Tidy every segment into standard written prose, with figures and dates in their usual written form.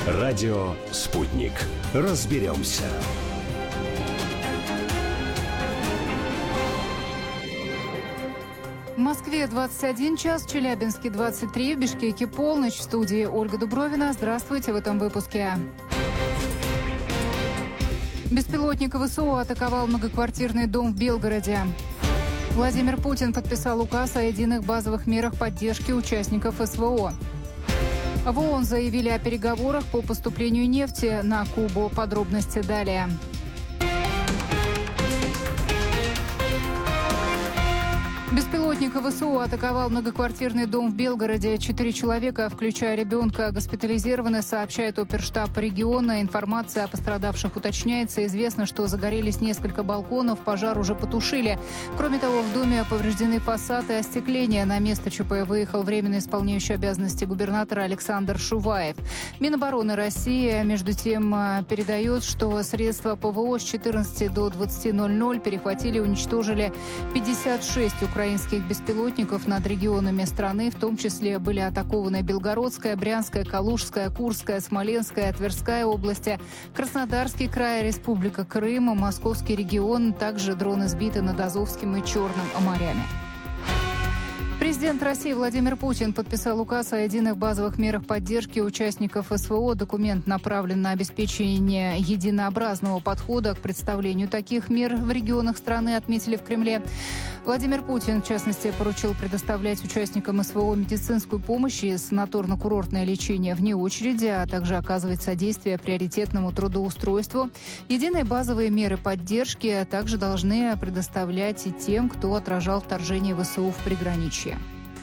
Радио «Спутник». Разберемся. В Москве 21 час, в Челябинске 23, в Бишкеке полночь. В студии Ольга Дубровина. Здравствуйте в этом выпуске. Беспилотник ВСУ атаковал многоквартирный дом в Белгороде. Владимир Путин подписал указ о единых базовых мерах поддержки участников СВО. В ООН заявили о переговорах по поступлению нефти на Кубу. Подробности далее. Беспилотник ВСУ атаковал многоквартирный дом в Белгороде. 4 человека, включая ребенка, госпитализированы, сообщает оперштаб региона. Информация о пострадавших уточняется. Известно, что загорелись несколько балконов, пожар уже потушили. Кроме того, в доме повреждены фасад и остекление. На место ЧП выехал временно исполняющий обязанности губернатора Александр Шуваев. Минобороны России, между тем, передает, что средства ПВО с 14 до 20:00 перехватили и уничтожили 56 украинских беспилотников над регионами страны. В том числе были атакованы Белгородская, Брянская, Калужская, Курская, Смоленская, Тверская области, Краснодарский край, Республика Крым, Московский регион. Также дроны сбиты над Азовским и Черным морями. Президент России Владимир Путин подписал указ о единых базовых мерах поддержки участников СВО. Документ направлен на обеспечение единообразного подхода к представлению таких мер в регионах страны, отметили в Кремле. Владимир Путин, в частности, поручил предоставлять участникам СВО медицинскую помощь и санаторно-курортное лечение вне очереди, а также оказывать содействие приоритетному трудоустройству. Единые базовые меры поддержки также должны предоставлять и тем, кто отражал вторжение ВСУ в приграничье.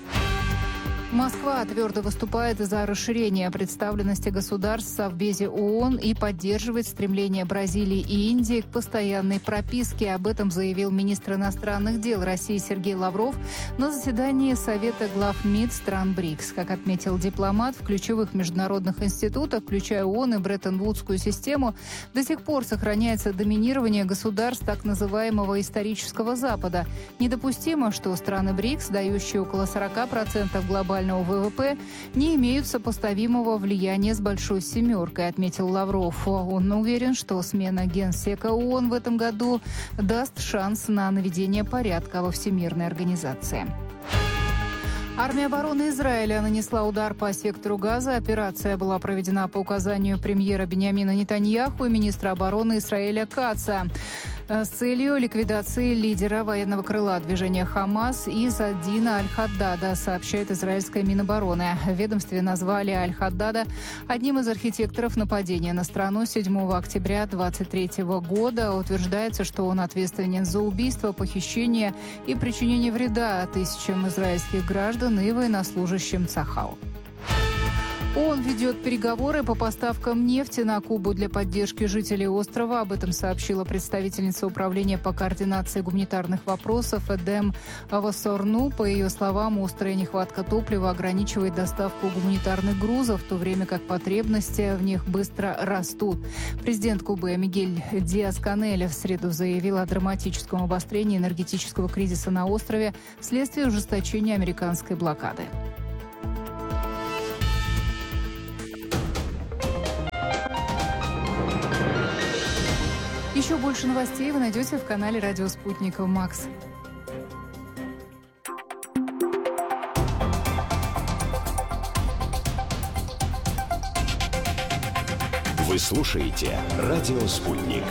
Москва твердо выступает за расширение представленности государств в Совбезе ООН и поддерживает стремление Бразилии и Индии к постоянной прописке. Об этом заявил министр иностранных дел России Сергей Лавров на заседании Совета глав МИД стран БРИКС. Как отметил дипломат, в ключевых международных институтах, включая ООН и Бреттон-Вудскую систему, до сих пор сохраняется доминирование государств так называемого исторического Запада. Недопустимо, что страны БРИКС, дающие около 40% глобального ВВП, не имеют сопоставимого влияния с Большой семеркой, отметил Лавров. Он уверен, что смена генсека ООН в этом году даст шанс на наведение порядка во Всемирной организации. Армия обороны Израиля нанесла удар по сектору Газа. Операция была проведена по указанию премьера Биньямина Нетаньяху и министра обороны Исраэля Каца с целью ликвидации лидера военного крыла движения «Хамас» Изз-ад-Дина аль-Хаддада, сообщает израильская Минобороны. В ведомстве назвали аль-Хаддада одним из архитекторов нападения на страну 7 октября 2023 года. Утверждается, что он ответственен за убийство, похищение и причинение вреда тысячам израильских граждан и военнослужащим Цахал. ООН ведет переговоры по поставкам нефти на Кубу для поддержки жителей острова. Об этом сообщила представительница Управления по координации гуманитарных вопросов Эдем Авасорну. По ее словам, острая нехватка топлива ограничивает доставку гуманитарных грузов, в то время как потребности в них быстро растут. Президент Кубы Мигель Диас-Канель в среду заявил о драматическом обострении энергетического кризиса на острове вследствие ужесточения американской блокады. Еще больше новостей вы найдете в канале «Радио Спутник Макс». Вы слушаете «Радио Спутник».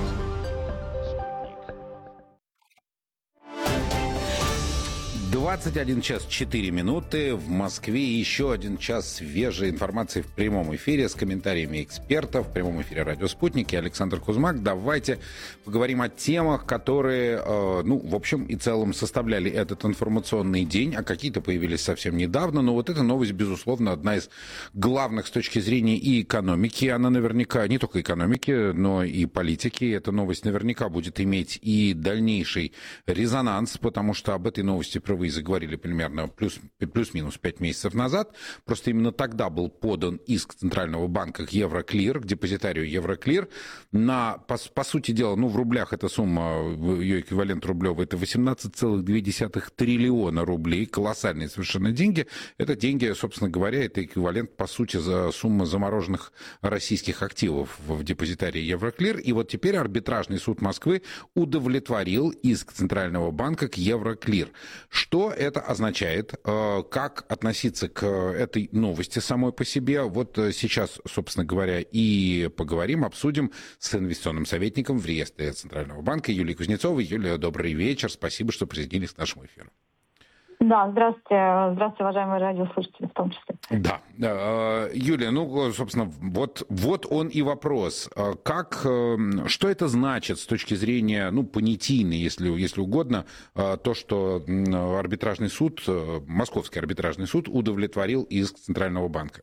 «21 час 4 минуты». В Москве еще 1 час свежей информации в прямом эфире с комментариями экспертов. В прямом эфире «Радио Спутник» и Александр Кузмак. Давайте поговорим о темах, которые, в общем и целом составляли этот информационный день, а какие-то появились совсем недавно. Но вот эта новость, безусловно, одна из главных с точки зрения и экономики. Она наверняка, не только экономики, но и политики. Эта новость наверняка будет иметь и дальнейший резонанс, потому что об этой новости впервые заговорили заговорили примерно плюс-минус 5 месяцев назад. Просто именно тогда был подан иск Центрального банка к Евроклир, к депозитарию Евроклир. По сути дела, в рублях эта сумма, ее эквивалент рублевый, это 18,2 триллиона рублей. Колоссальные совершенно деньги. Это деньги, собственно говоря, это эквивалент, по сути, за суммы замороженных российских активов в депозитарии Евроклир. И вот теперь арбитражный суд Москвы удовлетворил иск Центрального банка к Евроклир. Что это означает? Как относиться к этой новости самой по себе? Вот сейчас, собственно говоря, и поговорим, обсудим с инвестиционным советником в реестре Центрального банка Юлией Кузнецовой. Юлия, добрый вечер. Спасибо, что присоединились к нашему эфиру. Да, здравствуйте. Здравствуйте, уважаемые радиослушатели, в том числе. Да. Юлия, собственно, вот он и вопрос. Что это значит с точки зрения, понятийной, если угодно, то, что арбитражный суд, Московский арбитражный суд удовлетворил иск Центрального банка?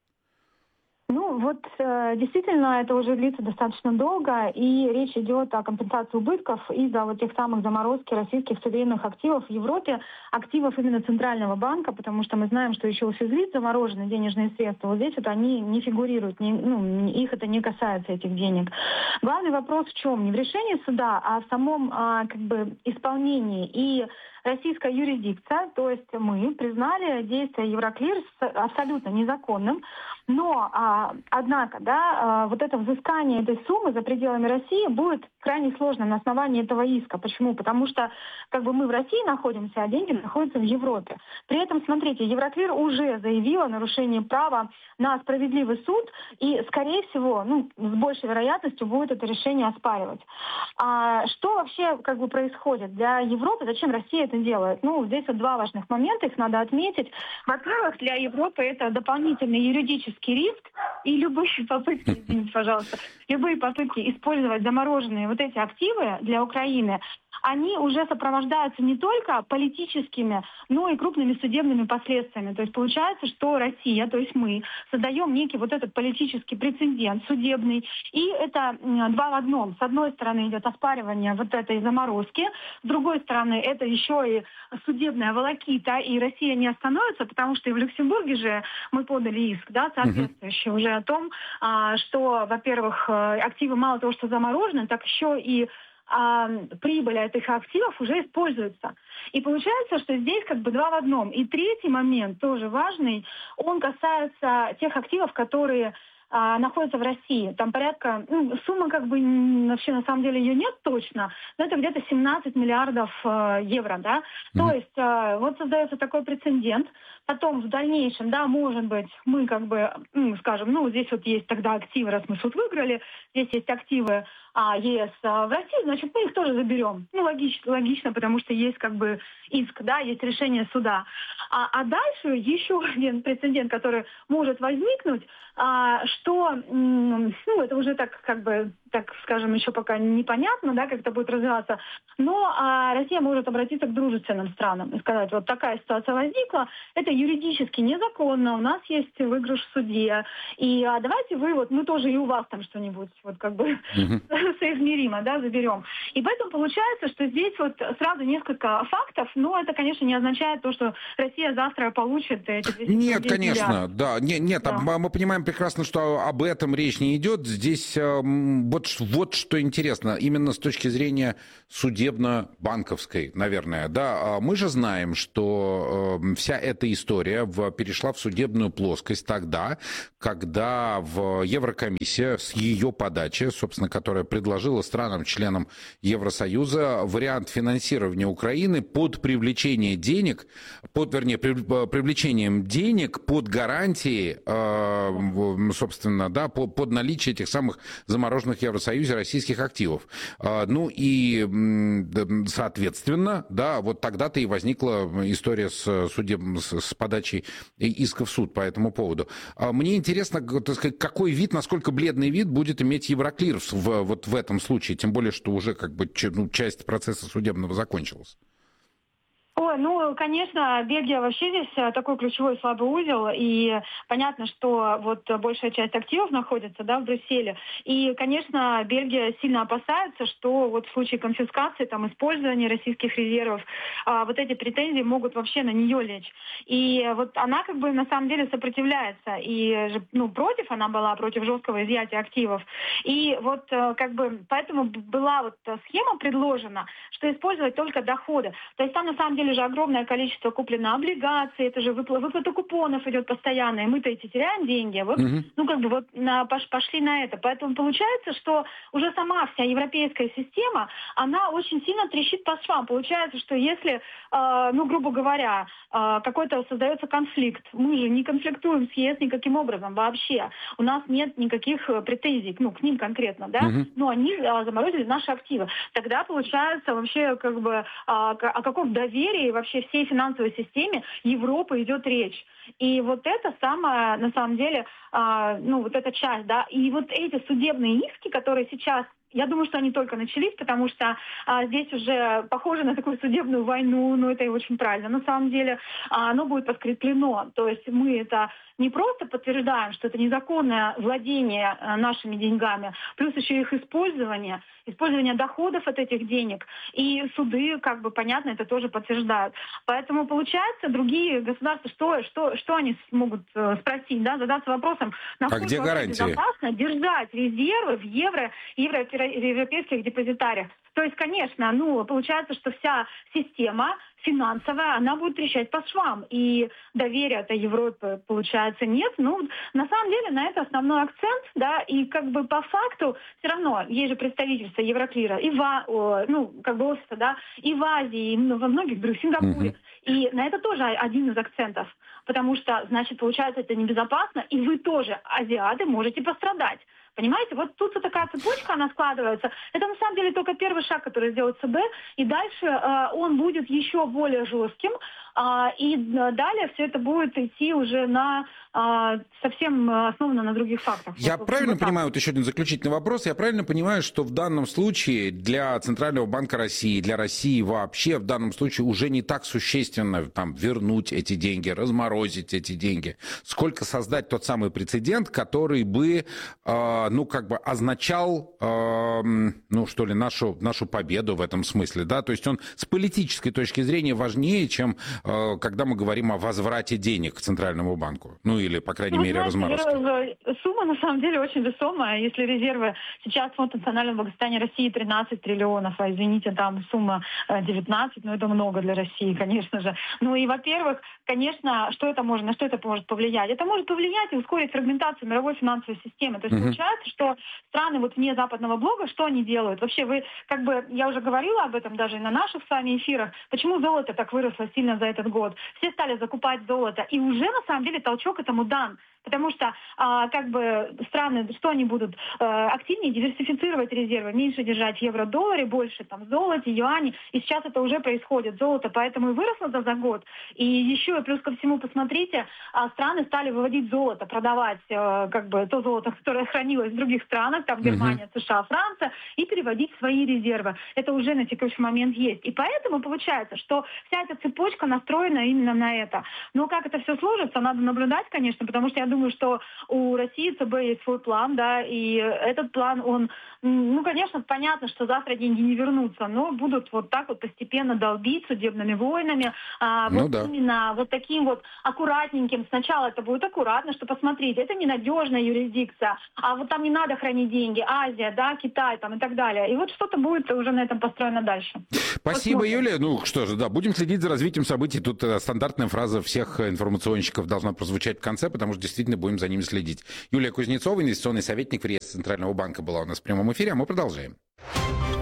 Действительно, это уже длится достаточно долго, и речь идет о компенсации убытков из-за вот тех самых заморозки российских суверенных активов в Европе, активов именно Центрального банка, потому что мы знаем, что еще у физлиц заморожены денежные средства. Вот здесь они не фигурируют, их это не касается, этих денег. Главный вопрос в чем? Не в решении суда, а в самом исполнении. И российская юрисдикция, то есть мы, признали действия Евроклир абсолютно незаконным, но, однако, вот это взыскание этой суммы за пределами России будет крайне сложно на основании этого иска. Почему? Потому что мы в России находимся, а деньги находятся в Европе. При этом, смотрите, Евроклир уже заявила о нарушении права на справедливый суд, и, скорее всего, с большей вероятностью будет это решение оспаривать. Что вообще происходит для Европы? Зачем Россия это делает? Здесь два важных момента, их надо отметить. Во-первых, для Европы это дополнительный юридический риск, и любые попытки, извините, пожалуйста, использовать замороженные вот эти активы для Украины, они уже сопровождаются не только политическими, но и крупными судебными последствиями. То есть получается, что Россия, то есть мы, создаем некий вот этот политический прецедент судебный, и это два в одном. С одной стороны идет оспаривание вот этой заморозки, с другой стороны это еще и судебная волокита, и Россия не остановится, потому что и в Люксембурге же мы подали иск, соответствующий уже о том, что, во-первых, активы мало того, что заморожены, так еще и прибыль от этих активов уже используется. И получается, что здесь два в одном. И третий момент, тоже важный, он касается тех активов, которые находятся в России. Там порядка, сумма вообще на самом деле ее нет точно, но это где-то 17 миллиардов евро, То есть вот создается такой прецедент. Потом в дальнейшем, может быть, мы скажем, здесь вот есть тогда активы, раз мы суд выиграли, здесь есть активы ЕС в России, значит, мы их тоже заберем. Логично, потому что есть иск, есть решение суда. А дальше еще один прецедент, который может возникнуть, что, это уже так скажем, еще пока непонятно, как это будет развиваться, но Россия может обратиться к дружественным странам и сказать, вот такая ситуация возникла, это юридически незаконно, у нас есть выигрыш в суде, и давайте мы тоже и у вас там что-нибудь соизмеримо, заберем. И поэтому получается, что здесь сразу несколько фактов, но это, конечно, не означает то, что Россия завтра получит эти 200 Нет, конечно, миллиардов. да. Нет, мы понимаем прекрасно, что об этом речь не идет. Здесь вот что интересно, именно с точки зрения судебно-банковской, наверное, мы же знаем, что вся эта история перешла в судебную плоскость тогда, когда в Еврокомиссия с ее подачи, собственно, которая предложила странам-членам Евросоюза вариант финансирования Украины под привлечение денег, привлечением денег под гарантии, собственно, под наличие этих самых замороженных в Евросоюзе российских активов. И, соответственно, вот тогда-то и возникла история с подачей иска в суд по этому поводу. Мне интересно, какой вид, насколько бледный вид будет иметь Евроклир в этом случае, тем более, что уже часть процесса судебного закончилась. Ой, ну, конечно, Бельгия вообще здесь такой ключевой слабый узел, и понятно, что вот большая часть активов находится, да, в Брюсселе, и, конечно, Бельгия сильно опасается, что вот в случае конфискации, там, использования российских резервов, вот эти претензии могут вообще на нее лечь. И вот она как бы на самом деле сопротивляется, и, ну, она была против жесткого изъятия активов, и вот как бы поэтому была вот схема предложена, что использовать только доходы. То есть там на самом деле же огромное количество куплено облигаций, это же выплата купонов идет постоянно, и мы-то эти теряем деньги. Вот, ну как бы вот пошли на это. Поэтому получается, что уже сама вся европейская система, она очень сильно трещит по швам. Получается, что если, ну грубо говоря, какой-то создается конфликт, мы же не конфликтуем с ЕС никаким образом вообще. У нас нет никаких претензий, ну к ним конкретно, да, но они заморозили наши активы. Тогда получается вообще как бы о каком доверии вообще всей финансовой системе Европы идет речь. И вот это самое, на самом деле, ну вот эта часть, да, и вот эти судебные иски, которые сейчас, я думаю, что они только начались, потому что здесь уже похоже на такую судебную войну, но это и очень правильно. На самом деле оно будет подкреплено. То есть мы это не просто подтверждаем, что это незаконное владение нашими деньгами, плюс еще их использование доходов от этих денег. И суды, как бы понятно, это тоже подтверждают. Поэтому, получается, другие государства, что они смогут спросить, да, задаться вопросом, насколько безопасно держать резервы в европейских депозитариях. То есть, конечно, ну, получается, что вся система финансовая, она будет трещать по швам. И доверия-то Европы, получается, нет. Ну, на самом деле, на это основной акцент, да, и как бы по факту все равно есть же представительство Евроклира и офиса, да, и в Азии, и во многих других, в Сингапуре. И на это тоже один из акцентов. Потому что, значит, получается, это небезопасно, и вы тоже, азиаты, можете пострадать. Понимаете, вот тут вот такая цепочка, она складывается. Это на самом деле только первый шаг, который сделает ЦБ, и дальше он будет еще более жестким, и далее все это будет идти уже на совсем основано на других фактах. Я правильно понимаю, вот еще один заключительный вопрос, я правильно понимаю, что в данном случае для Центрального банка России, для России вообще в данном случае уже не так существенно там вернуть эти деньги, разморозить эти деньги, сколько создать тот самый прецедент, который бы, ну, как бы означал, ну, что ли, нашу победу в этом смысле, да, то есть он с политической точки зрения важнее, чем когда мы говорим о возврате денег к Центральному банку, ну, или, по крайней мере, разморозке. Сумма, на самом деле, очень весомая. Если резервы сейчас Фонд национального благосостояния России 13 триллионов, а, извините, там сумма 19, ну, это много для России, конечно же. Ну, и, во-первых, конечно, на что это может повлиять? Это может повлиять и ускорить фрагментацию мировой финансовой системы. То есть получается, что страны вот вне западного блока, что они делают? Вообще, вы, как бы, я уже говорила об этом даже и на наших с вами эфирах, почему золото так выросло сильно за этот год? Все стали закупать золото, и уже, на самом деле, толчок этому дан. Потому что, как бы, страны, что они будут активнее диверсифицировать резервы, меньше держать в евро-долларе, больше там в золоте, юане. И сейчас это уже происходит, золото, поэтому и выросло за год. И еще, плюс ко всему, посмотрите, страны стали выводить золото, продавать, как бы, то золото, которое хранилось в других странах, там Германия, США, Франция, и переводить в свои резервы. Это уже на текущий момент есть. И поэтому получается, что вся эта цепочка настроена именно на это. Но как это все сложится, надо наблюдать, конечно, потому что я думаю, что у России ЦБ есть свой план, да, и этот план, он, ну, конечно, понятно, что завтра деньги не вернутся, но будут вот так вот постепенно долбить судебными войнами, именно вот таким вот аккуратненьким. Сначала это будет аккуратно, что посмотрите, это ненадежная юрисдикция, а вот там не надо хранить деньги, Азия, да, Китай там и так далее. И вот что-то будет уже на этом построено дальше. Спасибо, Юлия. Ну что же, да, будем следить за развитием событий. Тут стандартная фраза всех информационщиков должна прозвучать в конце, потому что действительно будем за ними следить. Юлия Кузнецова, инвестиционный советник в реестре Центрального банка, была у нас в прямом эфире, а мы продолжаем.